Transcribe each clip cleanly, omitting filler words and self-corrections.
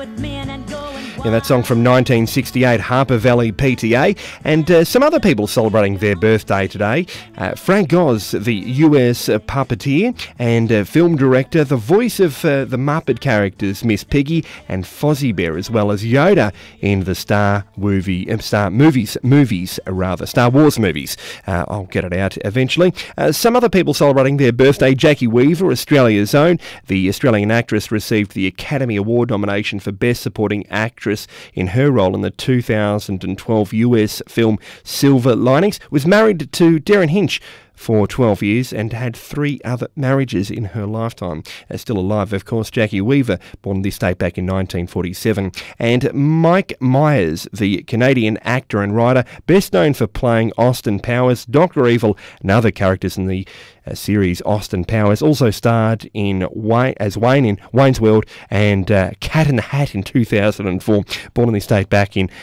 Yeah, that song from 1968, Harper Valley PTA, and some other people celebrating their birthday today. Frank Oz, the US puppeteer and film director, the voice of the Muppet characters Miss Piggy and Fozzie Bear, as well as Yoda in the Star Wars movies. I'll get it out eventually. Some other people celebrating their birthday: Jackie Weaver, Australia's own. The Australian actress received the Academy Award nomination for Best Supporting Actress in her role in the 2012 US film Silver Linings. Was married to Darren Hinch for 12 years and had 3 other marriages in her lifetime. Still alive, of course, Jackie Weaver, born in this state back in 1947. And Mike Myers, the Canadian actor and writer, best known for playing Austin Powers, Dr. Evil, and other characters in the series Austin Powers. Also starred as Wayne in Wayne's World and Cat in the Hat in 2004. Born in this state back in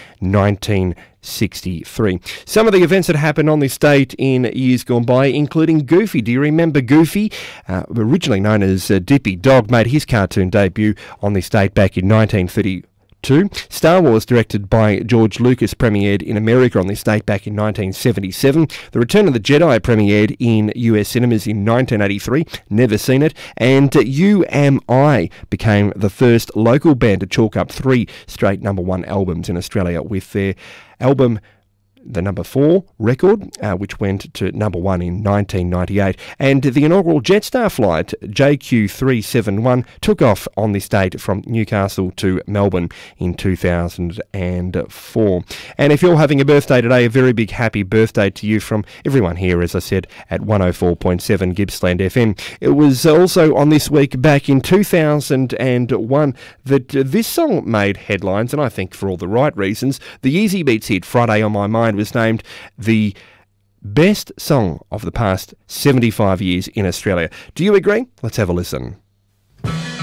1963. Some of the events that happened on this date in years gone by, including Goofy. Do you remember Goofy? Originally known as Dippy Dog, made his cartoon debut on this date back in 1932. Star Wars, directed by George Lucas, premiered in America on this date back in 1977. The Return of the Jedi premiered in US cinemas in 1983. Never seen it. And You Am I became the first local band to chalk up 3 straight #1 albums in Australia with their album the number 4 record, which went to #1 in 1998. And the inaugural Jetstar flight, JQ371, took off on this date from Newcastle to Melbourne in 2004. And if you're having a birthday today, a very big happy birthday to you from everyone here, as I said, at 104.7 Gippsland FM. It was also on this week back in 2001 that this song made headlines, and I think for all the right reasons. The Easy Beats hit Friday on My Mind was named the best song of the past 75 years in Australia. Do you agree? Let's have a listen.